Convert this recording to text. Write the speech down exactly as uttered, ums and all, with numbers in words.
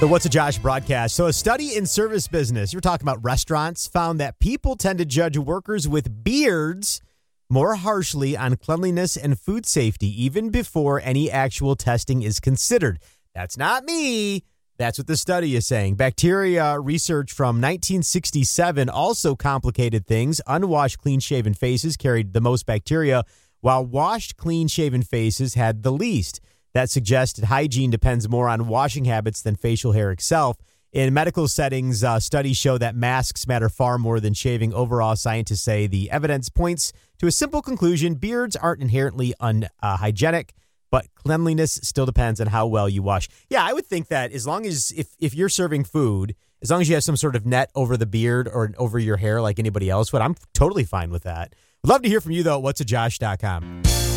The What's a Josh broadcast. So a study in service business, you're talking about restaurants, found that people tend to judge workers with beards more harshly on cleanliness and food safety, even before any actual testing is considered. That's not me. That's what the study is saying. Bacteria research from nineteen sixty-seven also complicated things. Unwashed, clean-shaven faces carried the most bacteria, while washed, clean-shaven faces had the least. That suggested hygiene depends more on washing habits than facial hair itself. In medical settings, uh, studies show that masks matter far more than shaving. Overall, scientists say the evidence points to a simple conclusion. Beards aren't inherently unhygienic, but cleanliness still depends on how well you wash. Yeah, I would think that as long as, if, if you're serving food, as long as you have some sort of net over the beard or over your hair like anybody else would, I'm totally fine with that. I'd love to hear from you, though, at what's a josh dot com.